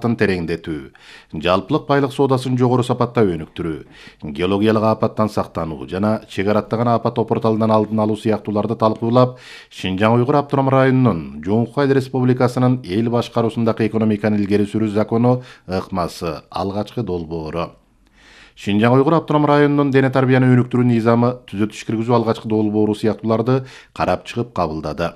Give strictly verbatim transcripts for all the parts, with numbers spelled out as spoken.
ысылаатын тереңдетүү, жалпылык байлык соодасын жогору сапатта өнүктүрүү, геологиялык апаттан сактануу жана чек араттаган апат опурталынан алдын алуу сыяктууларды талкуулап, Шинжаң Уйгур автоном районунун Жоңкуй Эл Республикасынын эл башкаруусундагы экономиканы илгери сүрүү закону ыкмасы алгачкы долбоору. Шинжаң Уйгур автоном районунун дене тарбияны өнүктүрүү низамы түзөтүш киргизүү алгачкы долбоору сыяктууларды карап чыгып кабылдады.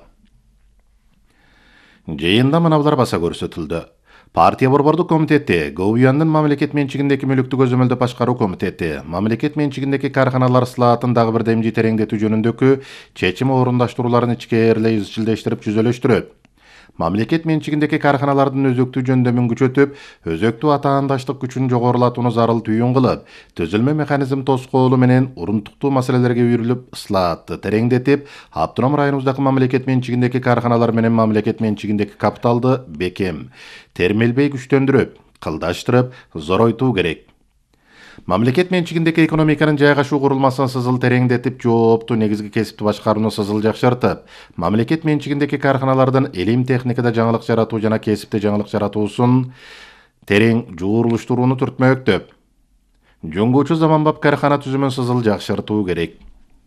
Жыйында мынабулар баса көрсөтүлдү. Партия борбордук комитети, ГУЯндын мамлекет менчигиндеги мүлүктү көзөмөлдөп башкаруу комитети, мамлекет менчигиндеги карханалар ысылаатын дагы бир демжи тереңдетүү жөнүндөгү чечим орундаштырууларын ичкээрлей изчилдештирип жүзөлөштүрөт. Мамлекет менчигиндеги карханалардын өзөктүү жөндөмүн күчөтүп, өзөктүү атаандаштык күчүн жогорулатууну зарыл түйүн кылып, түзүлмө механизм тоскоолу менен урунтуктуу маселелерге үйрүлүп, ысылаатты тереңдетип, автоном районубуздагы мамлекет менчигиндеги карханалар менен мамлекет менчигиндеги капиталды бекем, термелбей күчтөндүрүп, кылдаштырып, зоройтуу керек. Мамлекет менчигиндеги экономиканын жайгашуу курулмасын сызыл тереңдетип, жооптуу негизги кесипти башкарууну сызыл жакшыртып, мамлекет менчигиндеги карханалардын илим техникада жаңылык жаратуу жана кесипте жаңылык жаратуусун терең жуурулуштурууну түртмөктөп, жөнгөчү заманбап кархана түзүмүн сызыл жакшыртуу керек.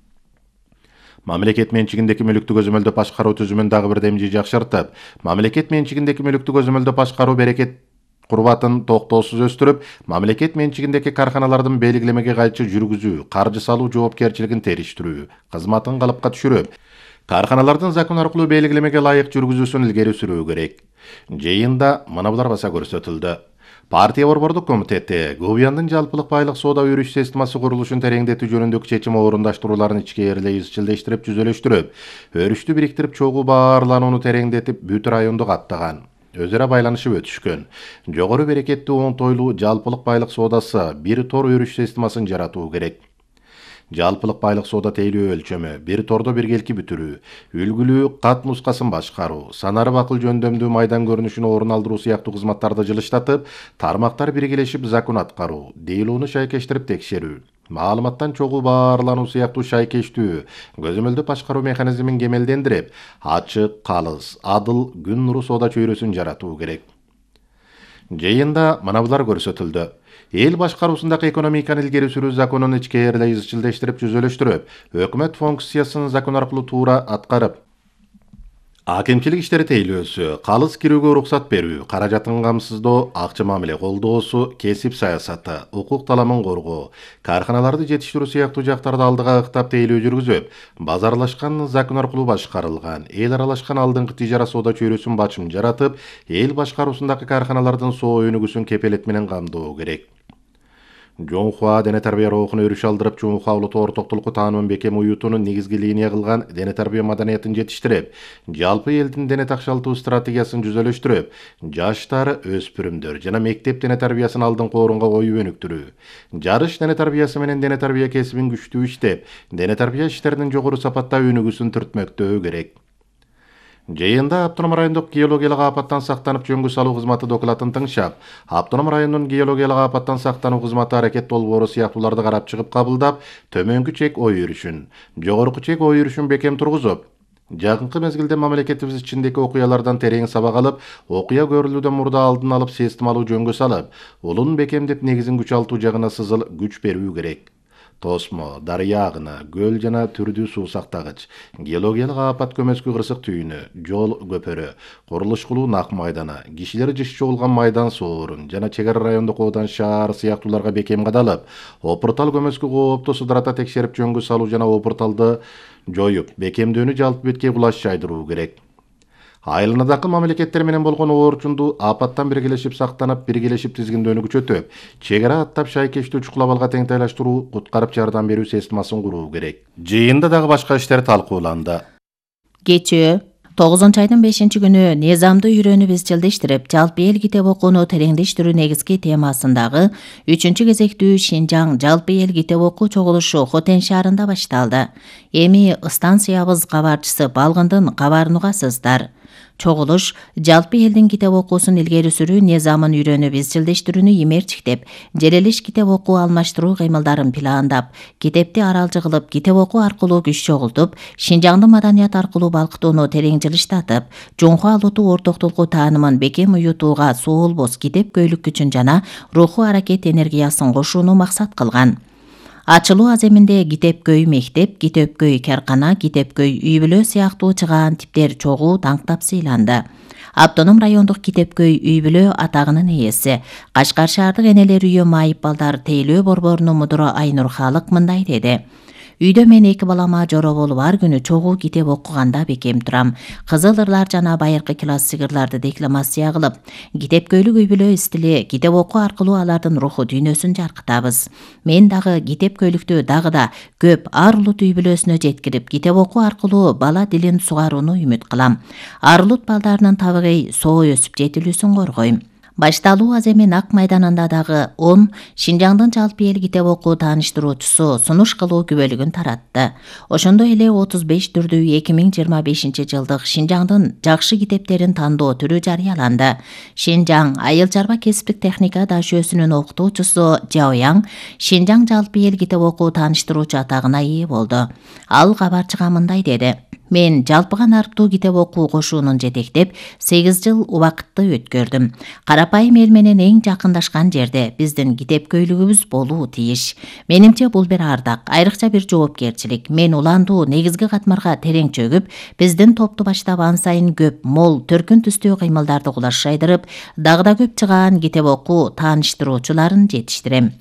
Мамлекет менчигиндеги мүлүктү көзөмөлдөп башкаруу түзүмүн дагы бир демжи жакшыртып, мамлекет менчигиндеги мүлүктү көзөмөлдөп башкаруу берекет курбатын токтоосуз өстүрүп, мамлекет менчигиндеги карханалардын белгилемеге кайчы жүргүзүү, каржы салуу жоопкерчилигин териштирүү, кызматын калыпка түшүрүп, карханалардын закон аркылуу белгилемеге ылайык жүргүзүүсүн илгери сүрүү керек. Жыйында мынабулар баса көрсөтүлдү. Партия борбордук комитети, ГУЯндын жалпылык байлык соода өрүш системасы курулушун тереңдетүү жөнүндөгү чечим орундаштырууларын ичкээрлей изчилдештирип жүзөлөштүрүп, өрүштү бириктирип чогуу баарланууну тереңдетип, бүт районду каттаган. Өзара байланышып өтүшкөн. Жогору берекеттүү оңтойлуу жалпылык байлык соодасы бир тор өрүш системасын жаратуу керек. Жалпылык байлык соода тейлөө өлчөмү, бир тордо биргелки бүтүрүү, үлгүлүү кат нускасын башкаруу, санарып акыл жөндөмдүү майдан көрүнүшүн орун алдыруу сыяктуу кызматтарды жылыштатып, тармактар биргелешип закон аткаруу, дейлоону шайкештирип текшерүү, маалыматтан чогуу баарлануу сыяктуу шайкештүү, көзөмөлдөп башкаруу механизмин кемелдендирип, ачык, калыс, адыл, күн нуру соода чөйрөсүн жаратуу керек. Жыйында мынабулар көрсөтүлдү. Эл башкаруусундагы экономиканы илгери сүрүү законун ичкээрлей изчилдештирип жүзөлөштүрүп, өкмөт функциясын закон аркылуу туура аткарып, акимчилик иштери тейлөөсү, калыс кирүүгө уруксат берүү, каражатын камсыздоо, акча мамиле колдоосу, кесип саясаты, укук таламын коргоо, карханаларды жетиштирүү сыяктуу жактарды алдыга ыктап тейлөө жүргүзүп, базарлашкан закон аркылуу башкарылган, эл аралашкан алдыңкы тижара соода чөйрөсүн бачым жаратып, эл башкаруусундагы карханалардын соо өнүгүүсүн кепелет менен камдоо керек. Жоңхуа дене тарбия рухуна өрүш алдырып, Жоңхуа улуттуу ортоктулукку таануун бекем уютуунун негизги линия кылган дене тарбия маданиятын жетиштирип, жалпы элдин дене такшалтуу стратегиясын жүзөлөштүрүп, жаштар, өспүрүмдөр жана мектеп дене тарбиясын алдыңкы орунга коюп өнүктүрүү, жарыш дене тарбиясы менен дене тарбия кесибин күчтүү иштеп, дене тарбия иштеринин жогору сапатта өнүгүүсүн түртмөктөө керек. Жыйында автоном райондук геологиялык апаттан сактанып жөнгө салуу кызматы докладын тыңшап, автоном районунун геологиялык апаттан сактануу кызматы аракет долбоору сыяктууларды карап чыгып кабылдап, төмөнкү чек ой өрүшүн, жогорку чек ой өрүшүн бекем тургузуп, жакынкы мезгилде мамлекетибиз ичиндеги окуялардан терең сабак алып, окуя көрүлүүдөн мурда алдын алып системалуу жөнгө салып, улун бекемдеп негизин күчалтуу жагына сызыл күч берүү керек. Тосмо, дарыя агыны, көл жана түрдүү суу сактагыч, геологиялык апат көмөскү кырсык түйүнү, жол көпөрү, курулуш кылуу нак майданы, кишилер жыш чогулган майдан соорун жана чек ара райондук оодан шаар сыяктууларга бекем кадалып, опуртал көмөскү коопту судрата текшерип жөнгө салуу жана опурталды жоюп, бекемдөөнү жалпы бетке кулаш жайдыруу керек. Айылынадагы мамлекеттер менен болгон оорчунду апаттан биргелешип сактанып, биргелешип тизгиндөөнү күчөтүп, чек ара аттап шайкештүү чукулабалга теңтайлаштыруу, куткарып жардам берүү системасын куруу керек. Жыйында дагы башка иштер талкууланды. Кечээ тогузунчу айдын бешинчи күнү низамды үйрөнүп изчилдештирип, жалпы эл китеп окууну тереңдештирүү негизги темасындагы үчүнчү кезектүү Шинжаң жалпы эл китеп окуу чогулушу Хотен шаарында башталды. Эми станциябыз кабарчысы Балгындын кабарын угасыздар. Чогулуш жалпы элдин китеп окуусун илгери сүрүү низамын үйрөнүп изчилдештирүүнү имерчиктеп, жерелиш китеп окуу алмаштыруу кыймылдарын пландап, китепти аралжы кылып, китеп окуу аркылуу күч чогултуп, Шинжаңды маданият аркылуу балкытууну терең жылыштатып, жуңху алутуу ортоктулку таанымын бекем уютууга соолбос китепкөйлүк күчүн жана руху аракет энергиясын кошууну максат кылган. Ачылуу аземинде китепкөй мектеп, китепкөй каркана, китепкөй үй бүлө сыяктуу чыгаан типтер чогуу таңктап сыйланды. Автоном райондук китепкөй үй бүлө атагынын ээси, Кашкар шаардык энелер үйү майып балдар тейлөө борборунун мудуру Айнур Хаалык мындай деди. Үйдө мен эки балама жоро болуп ар күнү чогуу китеп окуганда бекем турам. Кызыл ырлар жана байыркы классик ырларды декламация кылып, китепкөйлүк үй бүлө стили китеп окуу аркылуу алардын руху дүйнөсүн жаркытабыз. Мен дагы китепкөйлүктү дагы да көп ар улут үй бүлөсүнө жеткирип, китеп окуу аркылуу бала дилин сугарууну үмүт кылам. Ар улут балдарынын табигый соо өсүп жетилүүсүн коргойм. Башталуу аземин Ак майданында дагы он Шинжаңдын жалпы эл китеп окуу тааныштыруучусу сунуш кылуу күбөлүгүн таратты. Ошондой эле отуз беш түрдүү эки миң жыйырма бешинчи жылдык Шинжаңдын жакшы китептерин тандоо түрү жарыяланды. Шинжаң айыл чарба кесиптик техника дашөөсүнүн окутуучусу Жаояң Шинжаң жалпы эл китеп окуу тааныштыруучу атагына ээ болду. Ал кабарчыга мындай деди. Мен жалпыга нарктуу китеп окуу кошуунун жетектеп сегиз жыл убакытты өткөрдүм. Карапайым эл менен эң жакындашкан жерде биздин китепкөйлүгүбүз болуу тийиш. Менимче бул бир ардак, айрыкча бир жоопкерчилик. Мен уландуу негизги катмарга терең чөгүп, биздин топту баштап ан сайын көп, мол, төркүн түстүү кыймылдарды кулаш жайдырып, дагы да көп чыгаан китеп окуу тааныштыруучуларын жетиштирем.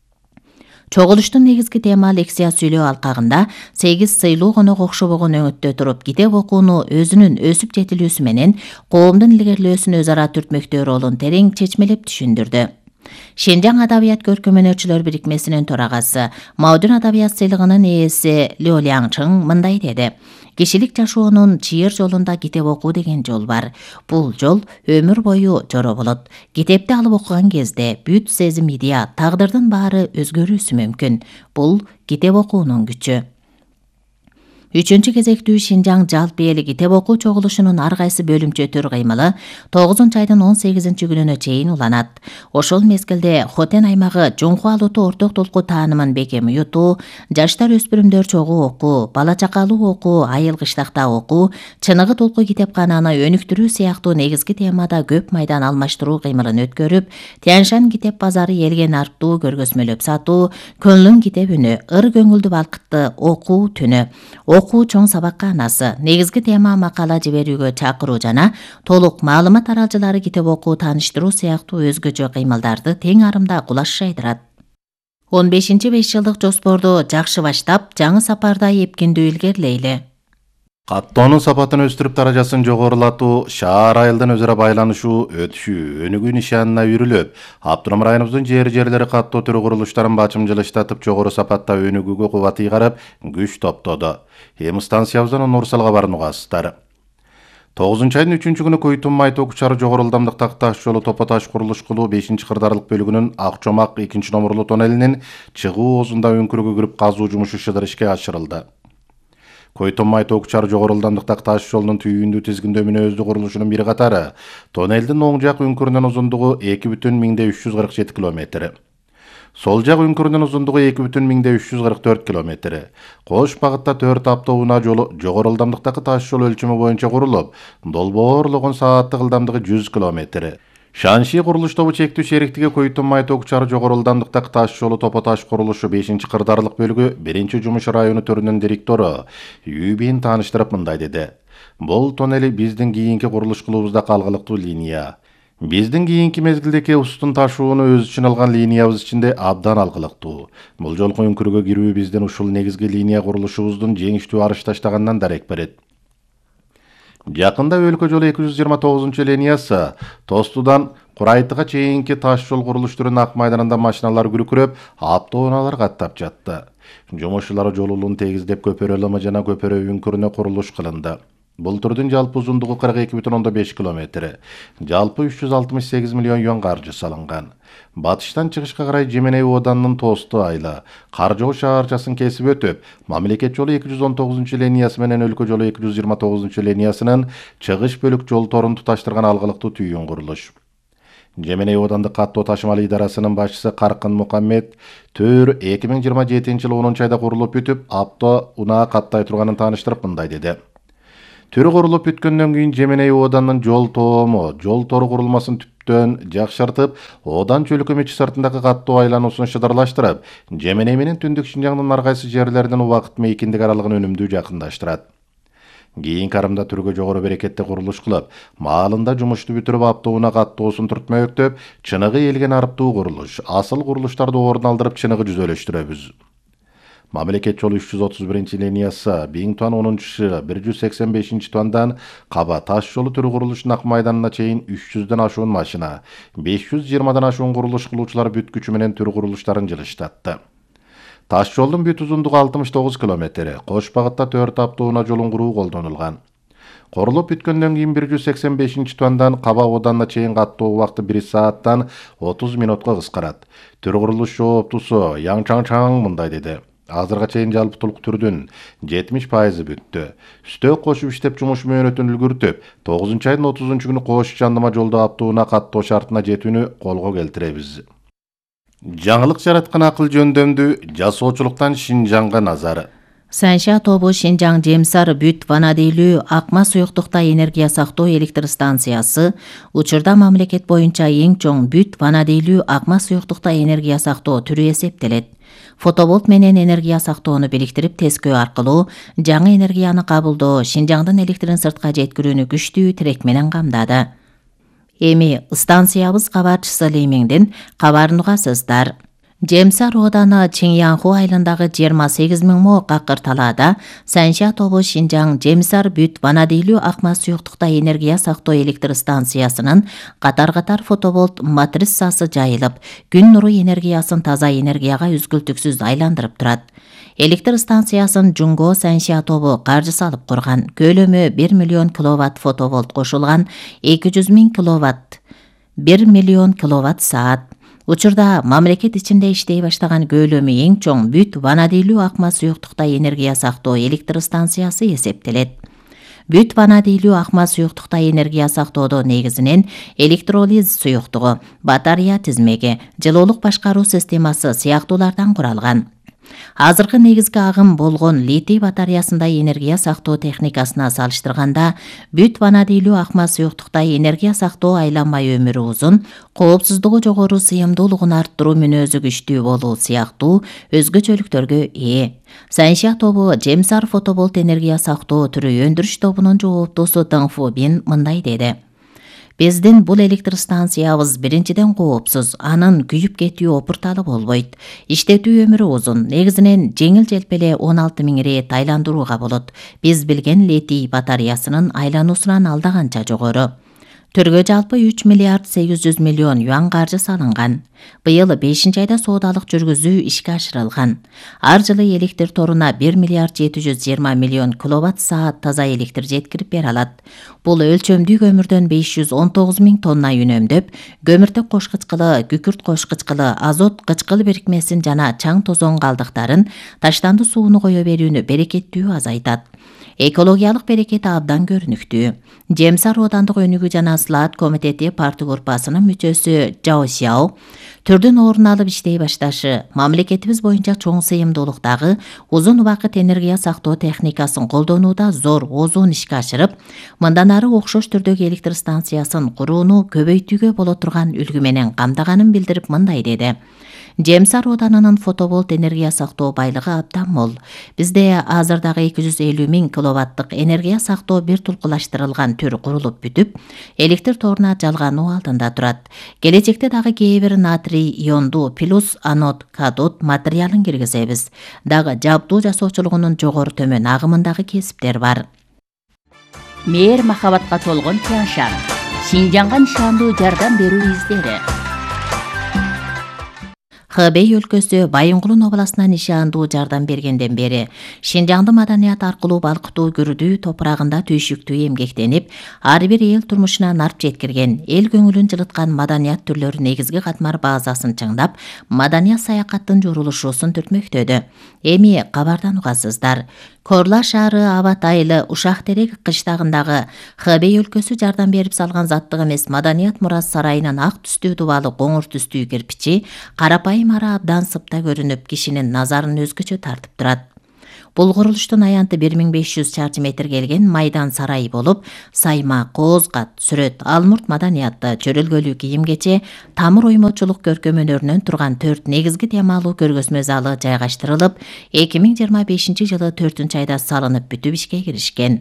Чогулуштун негизги тема лекция сүйлөө алкагында сегиз сыйлуу конок окшобогон өңөттө туруп китеп окууну өзүнүн өсүп жетилүүсү менен коомдун илгерилөөсүн өз ара түртмөктөө ролун терең чечмелеп түшүндүрдү. Шинжаң адабият көркөмөнүүчүлөр бирикмесинин төрагасы, Маодун адабият сыйлыгынын ээси Лё Ляңчың мындай деди. Кишилик жашоонун чыйыр жолунда китеп окуу деген жол бар. Бул жол өмүр бою жоро болот. Китепти алып окуган кезде бүт сезим, идея, тагдырдын баары өзгөрүүсү мүмкүн. Бул китеп окуунун күчү. Үчүнчү кезектүү Шинжаң жалпы эл китеп окуу чогулушунун ар кайсы бөлүмчө-төр кыймылы тогузунчу айдын он сегизинчи күнүнө чейин уланат. Ошол мезгилде Хотен аймагы жуңху алутуу орток толку таанымын бекем уютуу, жаштар өспүрүмдөр чогуу окуу, бала чакалуу окуу, айыл кыштакта окуу, чыныгы толку китепкананы өнүктүрүү сыяктуу негизги темада көп майдан алмаштыруу кыймылын өткөрүп, Тяньшань китеп базары элге нарктуу көргөзмөлөп сатуу, Көнлүн китеп үнү, ыр көңүлдү балкытты окуу түнү, окуу чоң сабакка анасы, негизги тема макала жиберүүгө чакыруу жана толук маалымат аралжылары китеп окуу тааныштыруу сыяктуу өзгөчө кыймылдарды тең арымда кулаш жайдырат. он бешинчи беш жылдык жоспорду жакшы баштап, жаңы сапарда эпкиндүү илгерилейли. Каттоонун сапатын өстүрүп даражасын жогорулатуу, шаар айылдын өзара байланышуу, өтүшүү, өнүгүү нишанына үйрүлүп, Автоном районубуздун жер-жерлери каттоо түрү курулуштарын бачым жылыштатып, жогору сапатта өнүгүүгө кубат ыйгарып, күч топтоду. Эми станциябыздан Нурсал кабарын угасыздар. тогузунчу айдын үчүнчү күнү Көйтүн май ток чары жогору ылдамдыктагы таш жолу топо таш курулуш кылуу бешинчи кырдаарлык бөлүгүнүн Ак Чомак экинчи номурлуу тоннелинин чыгуу оозунда өңкүргө кирип казуу жумушу шыдыр ишке ашырылды. Көйтүн май ток чары жогору ылдамдыктагы таш жолунун түйүндүү тизгиндөө мүнөздүү курулушунун бир катары тоннелдин оң жак өңкүрүнүн узундугу эки бүтүн миңден үч жүз кырк жети километр. Сол жак өңкүрүнүн узундугу эки бүтүн миңден үч жүз кырк төрт километр. Кош багытта төрт автоунаа жолу жогору ылдамдыктагы таш жол өлчөмү боюнча курулуп, долбоорлогон сааттык ылдамдыгы жүз километр. Шанши курулуш тобу чектүү шериктиги Көйтүн май ток чары жогору ылдамдыктагы таш жолу топо таш курулушу бешинчи кырдаарлык бөлүгү биринчи жумуш району төрүнүн директору Юбин тааныштырып мындай деди. Бул тоннели биздин кийинки курулуш кылуубузда калгылыктуу линия. Биздин кийинки мезгилдеги устун ташууну өз үчүн алган линиябыз ичинде абдан алгылыктуу. Бул жолку өңкүргө кирүү биздин ушул негизги линия курулушубуздун жеңиштүү арыш таштаганынан дарек берет. Жакында өлкө жолу эки жүз жыйырма тогузунчу линиясы Тостудан Курайтыга чейинки таш жол курулуштарынын Ак майданында машиналар күркүрөп, автоунаалар каттап жатты. Жумушчулар жолулун тегиздеп көпөрө ылымы жана көпөрө өңкүрүнө курулуш кылынды. Бул түрдүн жалпы узундугу кырк эки бүтүн ондон беш километр. Жалпы үч жүз алтымыш сегиз миллион юан каржы салынган. Батыштан чыгышка карай Жеменей Оданынын Тоосту айла, Каржоо шаарчасын кесип өтүп, мамлекет жолу эки жүз он тогузунчу линиясы менен өлкө жолу эки жүз жыйырма тогузунчу линиясынын чыгыш бөлүк жол торун туташтырган алгылыктуу түйүн курулуш. Жеменей Одандык каттоо ташымал идарасынын башчысы Каркын Мукаммед төр эки миң жыйырма жетинчи жылы онунчу айда курулуп бүтүп, авто унаа каттай турганын тааныштырып мындай деди. Түрү курулуп бүткөндөн кийин Жеменей Оданынын жол тоому, жол тору курулмасын түптөн жакшыртып, Одан чөлкөм ичи сыртындагы каттоо айлануусун шыдырлаштырып, Жеменей менен Түндүк Шинжаңдын ар кайсы жерлеринин убакыт мейкиндик аралыгын өнүмдүү жакындаштырат. Кийин карымда түргө жогору берекетте курулуш кылып, маалында жумушту бүтүрүп автоунаа каттоосун түртмөктөп, чыныгы элген арыптуу курулуш, асыл курулуштарды ордун алдырып чыныгы жүзөлөштүрөбүз. Мамлекет жолу үч жүз отуз биринчи линиясы Биңтуан онунчу бир жүз сексен бешинчи туандан Каба таш жолу түрү курулушунун ак майданына чейин үч жүздөн ашуун машина, беш жүз жыйырмадан ашуун курулуш кылуучулар бүткүчү менен түрү курулуштарын жылыштатты. Таш жолдун бүт узундугу алтымыш тогуз километр, кош багытта төрт автоунаа жолун куруу колдонулган. Курулуп бүткөндөн кийин бир жүз сексен бешинчи туандан Каба Оданына чейин каттоо убакыты бир сааттан отуз минутка кыскарат. Түрү курулуш жооптусу Яң Чаң Чаң мындай деди. Азырга чейин жалпытылык түрдүн жетимиш пайызы бүттү. Үстөө кошуп иштеп жумуш мөөнөтүн үлгүртүп, тогузунчу айдын отузунчу күнү Кош Чандыма жолдо автоунаа каттоо шартына жетүүнү колго келтиребиз. Жаңылык жараткан акыл жөндөмдү жасоочулуктан Шинжаңга назар. Санша тобу Шинжаң Жемсар бүт ванадейлүү акма суюктукта энергия сактоо электр станциясы учурда мамлекет боюнча эң чоң бүт ванадейлүү акма суюктукта энергия сактоо түрү эсептелет. Фотоболт менен энергия сактоону бириктирип тескөө аркылуу жаңы энергияны кабылдоо Шинжаңдын электрин сыртка жеткирүүнү күчтүү тирек менен камдады. Эми станциябыз кабарчысы Леймиңдин кабарын угасыздар. Жемсар Оданы Чиңянху айылындагы жыйырма сегиз миң мо какыр талаада Санша тобу Шинжаң Жемсар бүт ванадейлүү акма суюктукта энергия сактоо электр станциясынын катар-катар фотоболт матриссасы жайылып, күн нуру энергиясын таза энергияга үзгүлтүксүз айландырып турат. Электр станциясын Жунго Санша тобу каржы салып курган. Көлөмү бир миллион киловатт фотоболт кошулган, эки жүз миң киловатт, бир миллион киловатт саат. Учурда мамлекет ичинде иштей баштаган көлөмү эң чоң бүт ванадейлүү акма суюктукта энергия сактоо электр станциясы эсептелет. Бүт ванадейлүү акма суюктукта энергия сактоодо негизинен электролиз суюктугу, батарея тизмеги, жылуулук башкаруу системасы сыяктуулардан куралган. Азыркы негизги агым болгон литий батареясында энергия сактоо техникасына салыштырганда бүт ванадейлүү акма суюктукта энергия сактоо айланмай өмүрү узун, коопсуздугу жогору, сыйымдуулугун арттыруу мүнөзү күчтүү болуу сыяктуу өзгөчөлүктөргө ээ. Санша тобу Жемсар фотоболт энергия сактоо түрү өндүрүш тобунун жооптусу Дың Фу Бин мындай деди. Биздин бул электр станциябыз биринчиден коопсуз, анын күйүп кетүү опурталы болбойт. Иштетүү өмүрү узун, негизинен жеңил желпеле он алты миң рет айландырууга болот. Биз билген литий батареясынын айлануусунан алдаганча жогору. Түргө жалпы үч миллиард сегиз жүз миллион юан каржы салынган. Быйыл бешинчи айда соодалык жүргүзүү ишке ашырылган. Ар жылы электр торуна бир миллиард жети жүз жыйырма миллион киловатт саат таза электр жеткирип бере алат. Бул өлчөмдүү көмүрдөн беш жүз он тогуз миң тонна үнөмдөп, көмүртөк кош кычкылы, күкүрт кош кычкылы, азот кычкыл бирикмесин жана чаң тозоң калдыктарын, таштанды сууну кое берүүнү берекеттүү азайтат. Экологиялык берекети абдан көрүнүктүү. Жемсар Оодандык өнүгүү жана слаат комитети парты группасынын мүчөсү Жао Сяо түрдүн орун алып иштей башташы, мамлекетибиз боюнча чоң сыйымдуулуктагы узун убакыт энергия сактоо техникасын колдонууда зор озун ишке ашырып, мындан ары окшош түрдөгү электр станциясын курууну көбөйтүүгө боло турган үлгү менен камдаганын билдирип мындай деди. Жемсар Оданынын фотоболт энергия сактоо байлыгы абдан мол. Бизде азырдагы эки жүз элүү миң киловаттык энергия сактоо бир тулкулаштырылган түр курулуп бүтүп, электр торуна жалгануу алдында турат. Келечекте дагы кээ бир натрий ионду плюс анод катод материалын киргизебиз. Дагы жабдуу жасоочулугунун жогору төмөн агымындагы кесиптер бар. Мээр махабатка толгон Тяншан. Шинжаңга нишандуу жардам берүү издери. Хэбэй өлкөсү Байынгулун областына нишандуу жардам бергенден бери Шинжаңды маданият аркылуу балкытуу күрдүү топурагында түйшүктүү эмгектенип, ар бир эл турмушуна нарп жеткирген, эл көңүлүн жылыткан маданият түрлөрү негизги катмар базасын чыңдап, маданият саякаттын журулушуусун түртмөктөдө. Эми кабардан угасыздар. Корла шаары Абат айылы Ушак терек кыштагындагы Хэбэй өлкөсү жардам берип салган заттык эмес маданият мурас сарайынын ак түстүү дубалы коңур түстүү кирпичи карапайым ара абдан сыпта көрүнүп, кишинин назарын өзгөчө тартып турат. Бул курулуштун аянты бир миң беш жүз чарчы метр келген майдан сарайы болуп, сайма, кооз кат, сүрөт, алмурт маданиятты, чөрөлгөлүү кийим-кече, тамыр оймочулук көркөм өнөрүнөн турган төрт негизги темалуу көргөзмө залы жайгаштырылып, эки миң жыйырма бешинчи жылы төртүнчү айда салынып бүтүп ишке киришкен.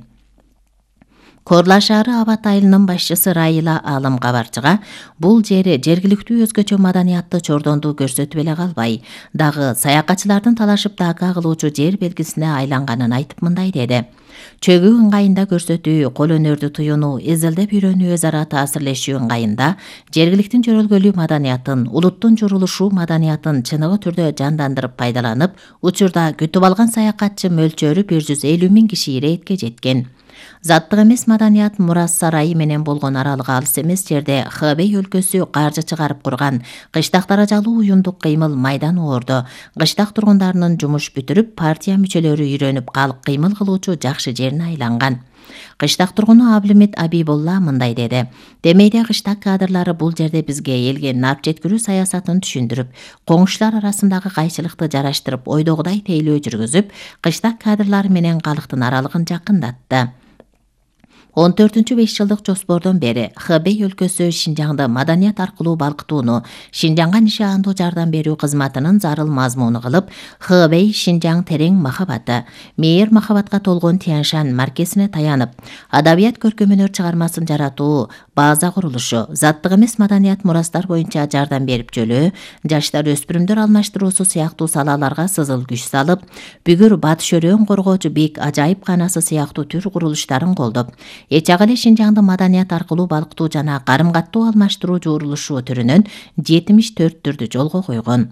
Корла шаары Абат айылынын башчысы Райла Алым кабарчыга бул жери жергиликтүү өзгөчө маданиятты чордондуу көрсөтүп эле калбай, дагы саякатчылардын талашып дака кылуучу жер белгисине айланганын айтып мындай деди. Чөгүү ыңгайында көрсөтүү, кол өнөрдү туюнуу, изилдеп үйрөнүү, өз ара таасирлешүү ыңгайында жергиликтин жөрөлгөлүү маданиятын, улуттун журулушуу маданиятын чыныгы түрдө жандандырып пайдаланып, учурда күтүп алган саякатчы мөлчөрү бир жүз элүү миң киши иретке жеткен. Заттык эмес маданият мурас сарайы менен болгон аралык алыс эмес жерде Хэбэй өлкөсү каржы чыгарып курган кыштак даражалуу уюмдук кыймыл майдан оордо кыштак тургундарынын жумуш бүтүрүп, партия мүчөлөрү үйрөнүп калып кыймыл кылуучу жакшы жерине айланган. Кыштак тургуну Аблимит Абибулла мындай деди. Демейде кыштак кадрлары бул жерде бизге элге нарп жеткирүү саясатын түшүндүрүп, коңуштар арасындагы кайчылыкты жараштырып, ойдогудай тейлөө жүргүзүп, кыштак кадрлары менен калктын аралыгын жакындатты. он төртүнчү беш жылдык жоспордон бери Хэбэй өлкөсү Шинжаңды маданият аркылуу балкытууну Шинжаңга нишандуу жардам берүү кызматынын зарыл мазмуну кылып, Хэбэй Шинжаң терең махабаты, мээр махабатка толгон Тяньшан маркесине таянып, адабият көркөм өнөр чыгармасын жаратуу база курулушу, заттык эмес маданият мурастар боюнча жардам берип жөлөө, жаштар өспүрүмдөр алмаштыруусу сыяктуу салаларга сызыл күч салып, бүгүр батыш өрөөн коргоочу бик ажайып канасы сыяктуу түр курулуштарын колдоп, Эчак эле Шинжаңды маданият аркылуу балкытуу жана карым-каттуу алмаштыруу журулушу түрүнөн жетимиш төрт түрдү жолго койгон.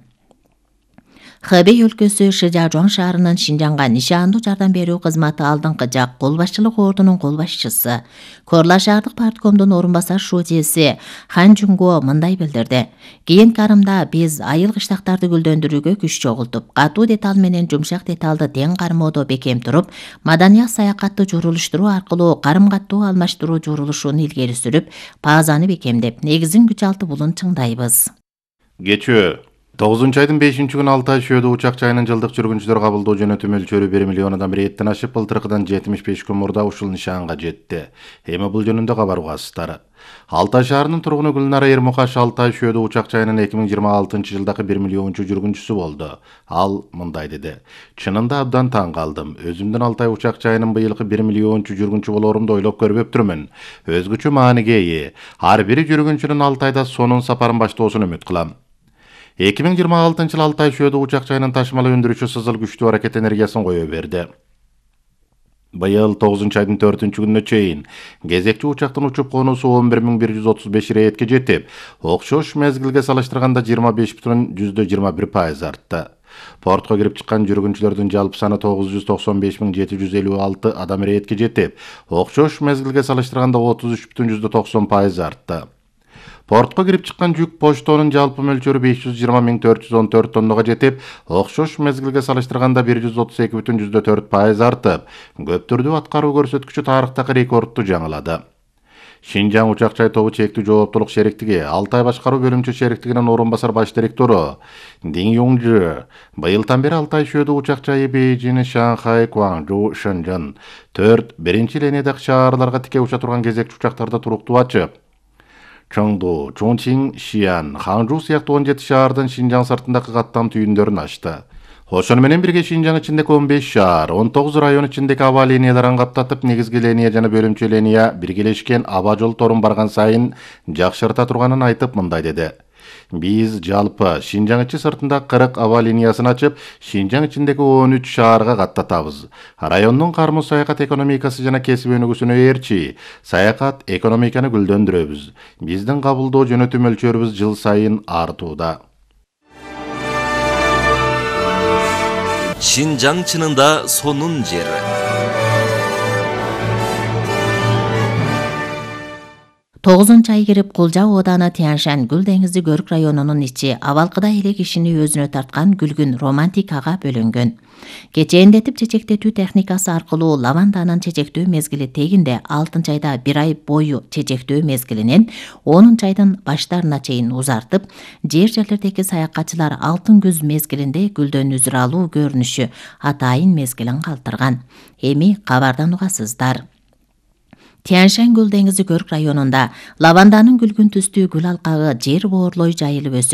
Хэбэй өлкөсү Шижажуан шаарынын Шинжаңга нишандуу жардам берүү кызматы алдыңкы жак кол башчылык ордунун кол башчысы, Корла шаардык парткомдун орун басар шуудиеси Хан Жунго мындай билдирди. Кийинки арымда биз айыл кыштактарды гүлдөндүрүүгө күч чогултуп, катуу деталь менен жумшак деталды тең кармоодо бекем туруп, маданият саякатты журулуштуруу аркылуу карым-каттуу алмаштыруу журулушун илгери сүрүп, базаны бекемдеп, негизин күч алты булун чыңдайбыз. Кечөө тогузунчу айдын бешинчи күнү Алтай Шөөдө учак жайынын жылдык жүргүнчүлөр кабылдоо жөнөтүү мөлчөрү бир миллиондон бирден ашып, былтыркыдан жетимиш беш күн мурда ушул нишанга жетти. Эми бул жөнүндө кабар угасыздар. Алтай шаарынын тургуну Гүлнара Эрмукаш Алтай Шөөдө учак жайынын эки миң жыйырма алтынчы жылдагы бир миллиончу жүргүнчүсү болду. Ал мындай деди. Чынында абдан таң калдым. Өзүмдүн Алтай учак жайынын быйылкы бир миллиончу жүргүнчү болорумду ойлоп көрбөптүрмүн. Өзгөчө мааниге ээ. Ар бир жүргүнчүнүн Алтайда сонун сапарын баштоосун үмүт кылам. эки миң жыйырма алтынчы жылы Алтай Шөөдө учак жайынын ташымалы өндүрүүчү сызыл күчтүү аракет энергиясын кое берди. Быйыл тогузунчу айдын төртүнчү күнүнө чейин кезекчи учактын учуп конуусу он бир миң бир жүз отуз беш реетке жетип, окшош мезгилге салыштырганда жыйырма беш бүтүн жүздө жыйырма бир пайыз артты. Портко кирип чыккан жүргүнчүлөрдүн жалпы саны тогуз жүз токсон беш миң жети жүз элүү алты адам реетке жетип, окшош мезгилге салыштырганда отуз үч бүтүн жүздө токсон пайыз артты. Портко кирип чыккан жүк поштонун жалпы мөлчөрү беш жүз жыйырма миң төрт жүз он төрт тоннага жетип, окшош мезгилге салыштырганда бир жүз отуз эки бүтүн жүздө төрт пайыз артып, көп түрдүү аткаруу көрсөткүчү тарыхтагы рекордду жаңылады. Шинжаң учак жай тобу чектүү жооптулук шериктиги Алтай башкаруу бөлүмчө шериктигинин орун басар баш директору Дин Юңжы быйылдан бери Алтай Шөөдө учак жайы Бейжин, Шанхай, Гуанчжоу, Шэньчжэн төрт биринчи линиядагы шаарларга тике уча турган кезекчи учактарды туруктуу ачып, Чоңду, Чончин, Шиян, Ханчжоу сыяктуу он жети шаардын Шинжаң сыртындагы каттам түйүндөрүн ачты. Ошону менен бирге Шинжаң ичиндеги он беш шаар, он тогуз район ичиндеги аба линияларын каптатып, негизги линия жана бөлүмчө линия биргелешкен аба жол торун барган сайын жакшырта турганын айтып мындай деди. Биз жалпы Шинжаң ичи сыртында кырк аба линиясын ачып, Шинжаң ичиндеги он үч шаарга каттатабыз. Райондун кармоо саякат экономикасы жана кесип өнүгүүсүнө ээрчи саякат экономиканы гүлдөндүрөбүз. Биздин кабылдоо жөнөтүү мөлчөрүбүз жыл сайын артууда. Шинжаң чынында сонун жер. тогузунчу ай кирип Кулжа ооданы Тянь-Шань Гүл деңизи көрүк районунун ичи абалкыда эле кишини өзүнө тарткан күлгүн романтикага бөлөнгөн. Кечээндетип чечектетүү техникасы аркылуу лаванданын чечектөө мезгили тегинде алтынчы айда бир ай бою чечектөө мезгилинен онунчу айдын баштарына чейин узартып, жер жерлердеги саякатчылар алтын күз мезгилинде гүлдөн үзүр алуу көрүнүшү атайын мезгилин калтырган. Эми кабардан угасыздар. Тянь-Шань Гүл деңизи көрүк районунда лаванданын күлгүн түстүү гүл алкагы жер боорлой жайылып өсүп,